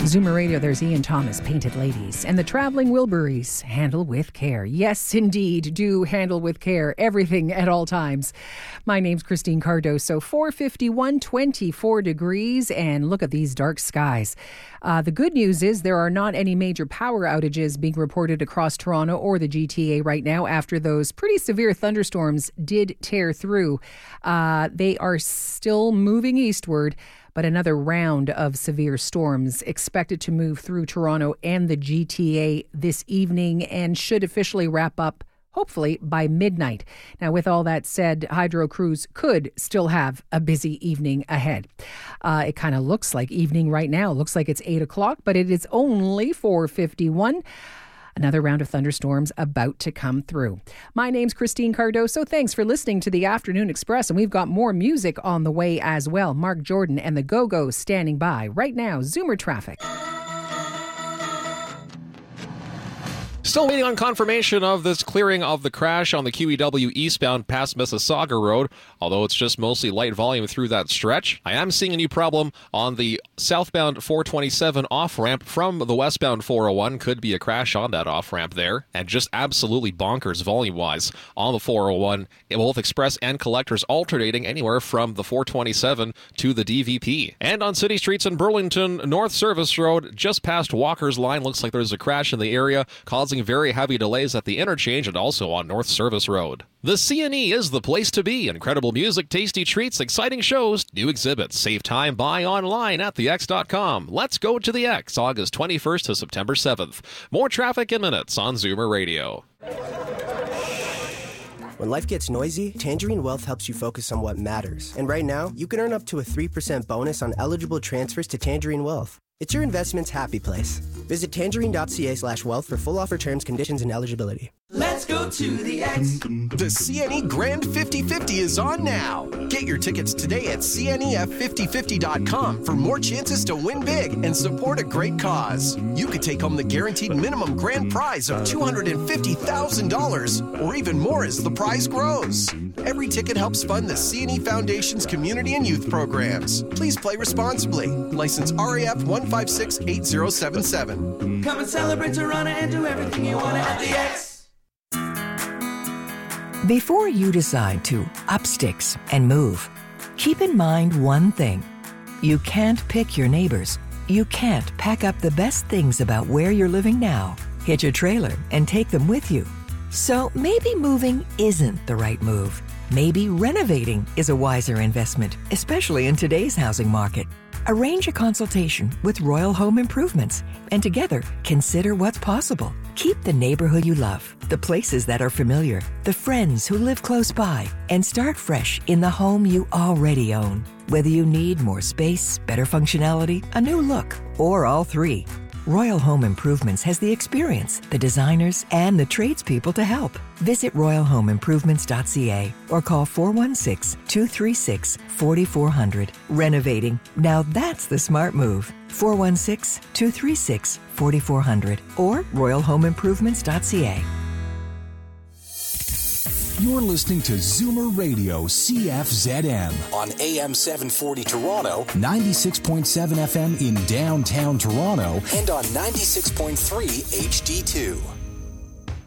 Zoomer Radio, there's Ian Thomas, Painted Ladies, and the Traveling Wilburys, Handle with Care. Yes, indeed, do handle with care, everything at all times. My name's Christine Cardoso, 451, 24 degrees, and look at these dark skies. The good news is there are not any major power outages being reported across Toronto or the GTA right now after those pretty severe thunderstorms did tear through. They are still moving eastward, but another round of severe storms expected to move through Toronto and the GTA this evening and should officially wrap up hopefully by midnight. Now, with all that said, hydro crews could still have a busy evening ahead. It kind of looks like evening right now. It looks like it's 8 o'clock, but it is only 4:51. Another round of thunderstorms about to come through. My name's Christine Cardoso. Thanks for listening to the Afternoon Express, and we've got more music on the way as well. Mark Jordan and the Go-Go's standing by. Right now, Zoomer traffic. Still waiting on confirmation of this clearing of the crash on the QEW eastbound past Mississauga Road, although it's just mostly light volume through that stretch. I am seeing a new problem on the southbound 427 off-ramp from the westbound 401. Could be a crash on that off-ramp there, and just absolutely bonkers volume-wise on the 401. Both express and collectors alternating anywhere from the 427 to the DVP. And on city streets in Burlington, North Service Road, just past Walker's Line, looks like there's a crash in the area, causing very heavy delays at the interchange and also on North Service Road. The CNE is the place to be. Incredible music, tasty treats, exciting shows, new exhibits. Save time, buy online at thex.com. Let's go to the X, August 21st to September 7th. More traffic in minutes on Zoomer Radio. When life gets noisy, Tangerine Wealth helps you focus on what matters. And right now, you can earn up to a 3% bonus on eligible transfers to Tangerine Wealth. It's your investment's happy place. Visit tangerine.ca/wealth for full offer terms, conditions, and eligibility. Let's go to the X. The CNE Grand 50/50 is on now. Get your tickets today at CNEF5050.com for more chances to win big and support a great cause. You could take home the guaranteed minimum grand prize of $250,000 or even more as the prize grows. Every ticket helps fund the CNE Foundation's community and youth programs. Please play responsibly. License RAF 1568077. Come and celebrate Toronto and do everything you want at the X. Before you decide to up sticks and move, keep in mind one thing. You can't pick your neighbors. You can't pack up the best things about where you're living now, hitch a trailer, and take them with you. So maybe moving isn't the right move. Maybe renovating is a wiser investment, especially in today's housing market. Arrange a consultation with Royal Home Improvements and together consider what's possible. Keep the neighborhood you love, the places that are familiar, the friends who live close by, and start fresh in the home you already own. Whether you need more space, better functionality, a new look, or all three, Royal Home Improvements has the experience, the designers, and the tradespeople to help. Visit royalhomeimprovements.ca or call 416-236-4400. Renovating. Now that's the smart move. 416-236-4400 or royalhomeimprovements.ca. You're listening to Zoomer Radio CFZM on AM 740 Toronto, 96.7 FM in downtown Toronto, and on 96.3 HD2.